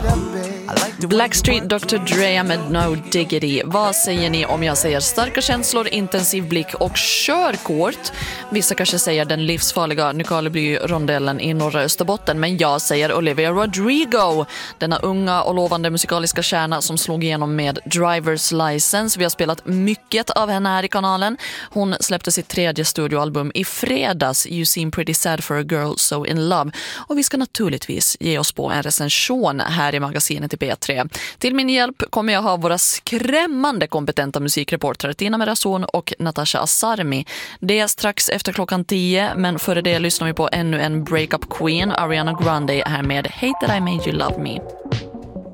Blackstreet, Dr. Dre med No Diggity. Vad säger ni om jag säger starka känslor, intensiv blick och körkort? Vissa kanske säger den livsfarliga Nykarleby-rondellen i norra Österbotten, men jag säger Olivia Rodrigo, denna unga och lovande musikaliska kärna som slog igenom med Driver's License. Vi har spelat mycket av henne här i kanalen. Hon släppte sitt 3:e studioalbum i fredags, You Seem Pretty Sad for a Girl So In Love, och vi ska naturligtvis ge oss på en recension här i magasinet i P3. Till min hjälp kommer jag ha våra skrämmande kompetenta musikreportrar Tina Merason och Natasha Asarmi. Det är strax efter 10:00, men före det lyssnar vi på ännu en breakup queen, Ariana Grande, här med Hate That I Made You Love Me.